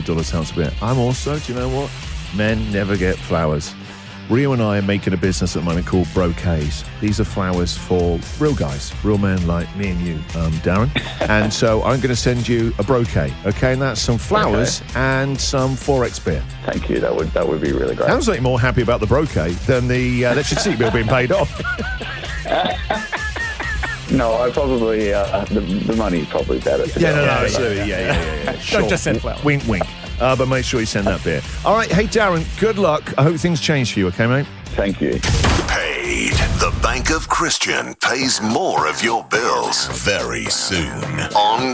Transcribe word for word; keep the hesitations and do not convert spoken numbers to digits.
Dollars house a bit. I'm also, do you know what? Men never get flowers. Rio and I are making a business at the moment called Brocades. These are flowers for real guys, real men like me and you, um, Darren. And so I'm going to send you a brocade, okay? And that's some flowers okay. and some Forex beer. Thank you. That would that would be really great. Sounds like you're more happy about the brocade than the uh, electricity bill being paid off. No, I probably uh, the the money's probably better. To yeah, no, no, yeah, absolutely, yeah, yeah, yeah. yeah. Sure. Don't just send flowers. Wink, wink. Uh, but make sure you send that beer. All right, hey Darren, good luck. I hope things change for you. Okay, mate. Thank you. Paid. The Bank of Christian pays more of your bills very soon on